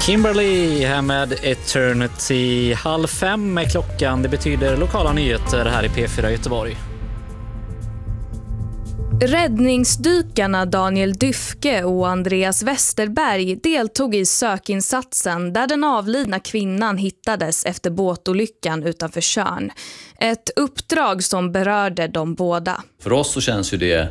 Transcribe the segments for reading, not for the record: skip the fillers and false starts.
Kimberly här med Eternity. 4:30 är klockan. Det betyder lokala nyheter här i P4 Göteborg. Räddningsdykarna Daniel Dyfke och Andreas Westerberg deltog i sökinsatsen där den avlidna kvinnan hittades efter båtolyckan utanför Tjörn. Ett uppdrag som berörde de båda. För oss så känns ju det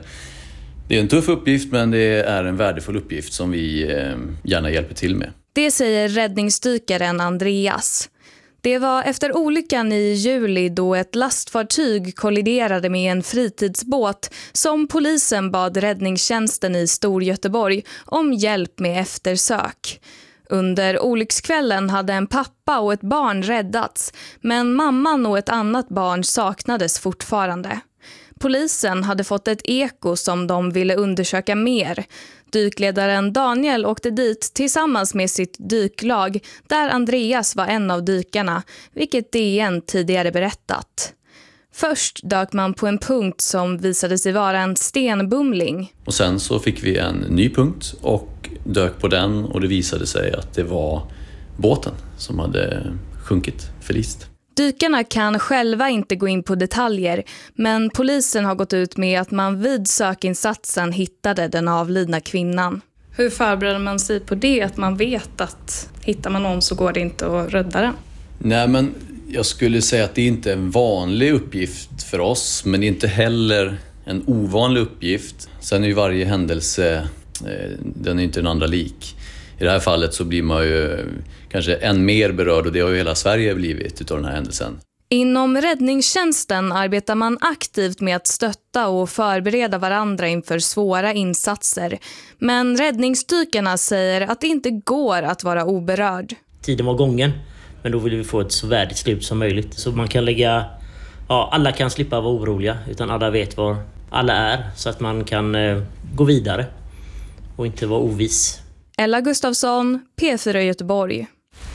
är en tuff uppgift, men det är en värdefull uppgift som vi gärna hjälper till med. Det säger räddningsdykaren Andreas. Det var efter olyckan i juli då ett lastfartyg kolliderade med en fritidsbåt som polisen bad räddningstjänsten i Storgöteborg om hjälp med eftersök. Under olyckskvällen hade en pappa och ett barn räddats, men mamman och ett annat barn saknades fortfarande. Polisen hade fått ett eko som de ville undersöka mer. Dykledaren Daniel åkte dit tillsammans med sitt dyklag där Andreas var en av dykarna, vilket DN tidigare berättat. Först dök man på en punkt som visade sig vara en stenbumling. Och sen så fick vi en ny punkt och dök på den, och det visade sig att det var båten som hade sjunkit, förlist. Dykarna kan själva inte gå in på detaljer, men polisen har gått ut med att man vid sökinsatsen hittade den avlidna kvinnan. Hur förbereder man sig på det, att man vet att hittar man någon så går det inte att rädda den? Nej, men jag skulle säga att det inte är en vanlig uppgift för oss, men det är inte heller en ovanlig uppgift. Sen är ju varje händelse, den är inte en andra lik. I det här fallet så blir man ju kanske än mer berörd, och det har ju hela Sverige blivit utav den här händelsen. Inom räddningstjänsten arbetar man aktivt med att stötta och förbereda varandra inför svåra insatser. Men räddningsdykarna säger att det inte går att vara oberörd. Tiden var gången, men då vill vi få ett så värdigt slut som möjligt. Så man kan alla kan slippa vara oroliga, utan alla vet var alla är, så att man kan gå vidare och inte vara oviss. Ella Gustafsson, P4 Göteborg.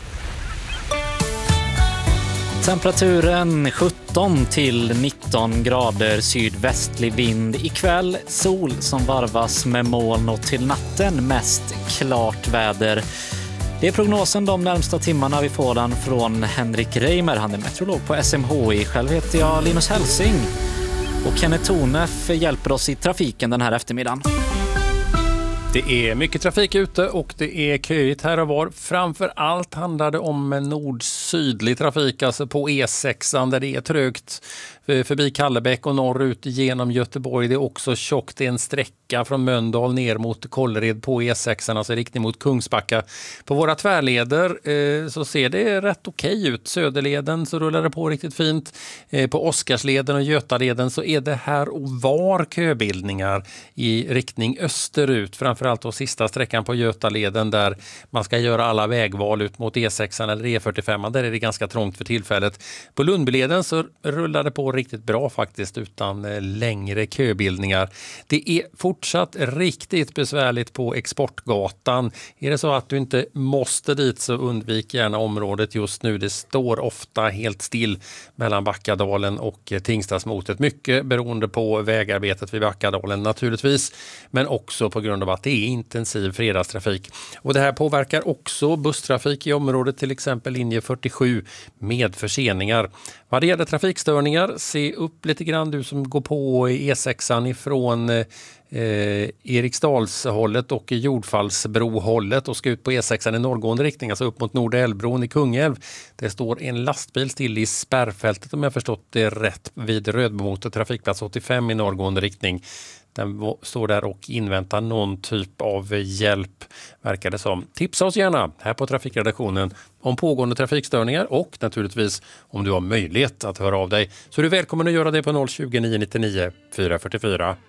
Temperaturen 17 till 19 grader, sydvästlig vind ikväll, sol som varvas med moln och till natten mest klart väder. Det är prognosen de närmsta timmarna. Vi får den från Henrik Reimer, han är meteorolog på SMHI. Själv heter jag Linus Helsing och Kenneth Tornef hjälper oss i trafiken den här eftermiddagen. Det är mycket trafik ute och det är köigt här och var. Framför allt handlar det om nord-sydlig trafik, alltså på E6 där det är trögt förbi Kallebäck och norrut genom Göteborg. Det är också tjockt, det är en sträcka från Mölndal ner mot Kållered på E6, alltså riktning mot Kungsbacka. På våra tvärleder så ser det rätt okej ut. Söderleden så rullar det på riktigt fint. På Oskarsleden och Götaleden så är det här och var köbildningar i riktning österut. Framförallt på sista sträckan på Götaleden där man ska göra alla vägval ut mot E6 eller E45. Där är det ganska trångt för tillfället. På Lundbyleden så rullar det på riktigt bra faktiskt utan längre köbildningar. Det är fortsatt riktigt besvärligt på Exportgatan. Är det så att du inte måste dit så undvik gärna området just nu. Det står ofta helt still mellan Backadalen och Tingstadsmotet. Mycket beroende på vägarbetet vid Backadalen naturligtvis, men också på grund av att det är intensiv fredagstrafik. Och det här påverkar också busstrafik i området, till exempel linje 47 med förseningar. Vad det gäller trafikstörningar, se upp lite grann du som går på E6an ifrån Eriksdalshållet och Jordfallsbrohållet och ska ut på E6an i norrgående riktning, alltså upp mot Nordälvbron i Kungälv. Det står en lastbil still i spärrfältet, om jag förstått det rätt, vid Rödbomotet trafikplats 85 i norrgående riktning. Den står där och inväntar någon typ av hjälp, verkar det som. Tipsa oss gärna här på Trafikredaktionen om pågående trafikstörningar och naturligtvis om du har möjlighet att höra av dig. Så är du välkommen att göra det på 020 999 444